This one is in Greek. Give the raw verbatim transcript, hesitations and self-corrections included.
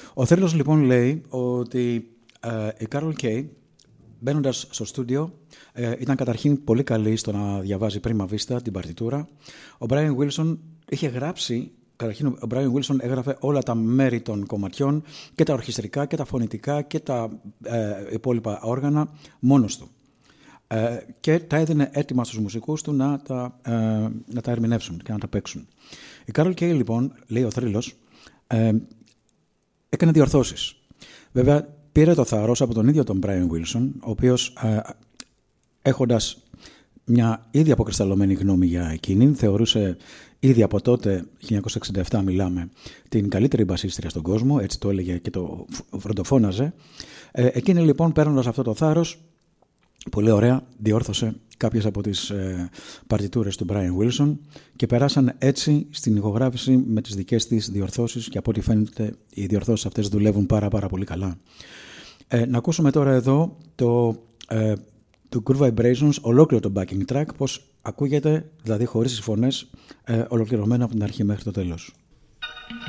Ο Θρύλος λοιπόν λέει ότι ε, η Carol Kay, μπαίνοντας στο στούντιο, ε, ήταν καταρχήν πολύ καλή στο να διαβάζει πρίμα βίστα την παρτιτούρα. Ο Brian Wilson είχε γράψει, καταρχήν ο Brian Wilson έγραφε όλα τα μέρη των κομματιών και τα ορχιστρικά και τα φωνητικά και τα ε, υπόλοιπα όργανα μόνος του. Ε, και τα έδινε έτοιμα στους μουσικούς του να τα, ε, να τα ερμηνεύσουν και να τα παίξουν. Η Carol Kay λοιπόν, λέει ο Θρύλος, ε, έκανε διορθώσεις. Βέβαια, πήρε το θάρρος από τον ίδιο τον Brian Wilson, ο οποίος ε, έχοντας μια ήδη αποκρισταλωμένη γνώμη για εκείνη, θεωρούσε ήδη από τότε, χίλια εννιακόσια εξήντα επτά μιλάμε, την καλύτερη μπασίστρια στον κόσμο, έτσι το έλεγε και το φροντοφώναζε. Ε, εκείνη λοιπόν, παίρνοντας αυτό το θάρρος, πολύ ωραία διόρθωσε κάποιες από τις ε, παρτιτούρες του Brian Wilson και περάσαν έτσι στην ηχογράφηση με τις δικές της διορθώσεις και από ό,τι φαίνεται οι διορθώσεις αυτές δουλεύουν πάρα πάρα πολύ καλά. Ε, να ακούσουμε τώρα εδώ το, ε, το Groove Vibrations, ολόκληρο το backing track, πώς ακούγεται, δηλαδή χωρίς τις φωνές, ε, ολοκληρωμένο από την αρχή μέχρι το τέλος.